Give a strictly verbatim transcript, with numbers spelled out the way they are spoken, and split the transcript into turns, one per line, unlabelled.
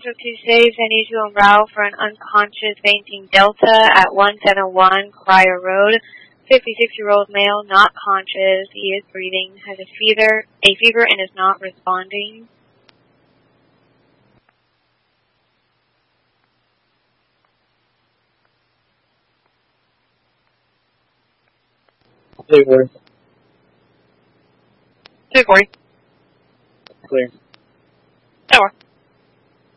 scheduled to save. I need to enroute for an unconscious fainting Delta at one seven one Crier Road. fifty-six-year-old male, not conscious. He is breathing, has a fever, a fever, and is not responding.
Clear.
two forty.
Clear.